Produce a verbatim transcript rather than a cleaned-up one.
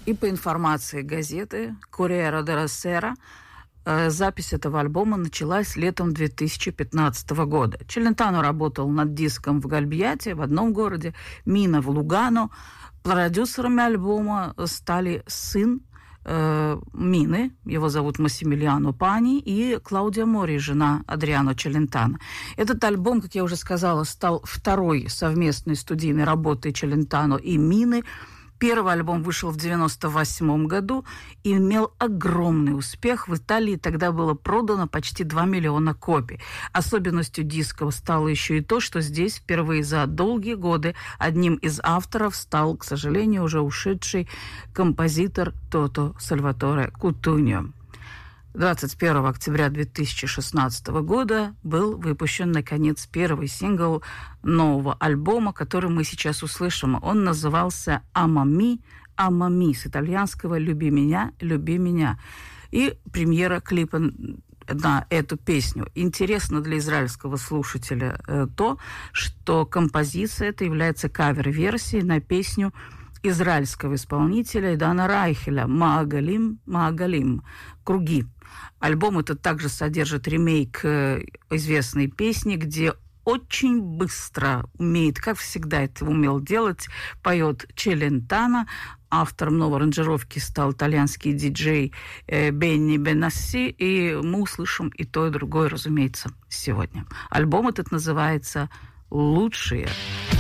И по информации газеты «Corriere della Sera», запись этого альбома началась летом две тысячи пятнадцатого года. Челентано работал над диском в Гальбьяте, в одном городе, Мина в Лугано. Продюсерами альбома стали сын э, Мины, его зовут Массимилиано Пани, и Клаудия Мори, жена Адриано Челентано. Этот альбом, как я уже сказала, стал второй совместной студийной работой Челентано и Мины. Первый альбом вышел в девяносто восьмом году и имел огромный успех. В Италии тогда было продано почти два миллиона копий. Особенностью диска стало еще и то, что здесь впервые за долгие годы одним из авторов стал, к сожалению, уже ушедший композитор Тото Сальваторе Кутуньо. двадцать первого октября две тысячи шестнадцатого года был выпущен, наконец, первый сингл нового альбома, который мы сейчас услышим. Он назывался «Амами, Амами», с итальянского «Люби меня, люби меня». И премьера клипа на эту песню. Интересно для израильского слушателя э, то, что композиция эта является кавер-версией на песню израильского исполнителя Дана Райхеля «Маагалим, Маагалим», «Круги». Альбом этот также содержит ремейк известной песни, где очень быстро умеет, как всегда это умел делать, поет Челентано. Автором новой аранжировки стал итальянский диджей Бенни Бенасси, и мы услышим и то, и другое, разумеется, сегодня. Альбом этот называется «Лучшие».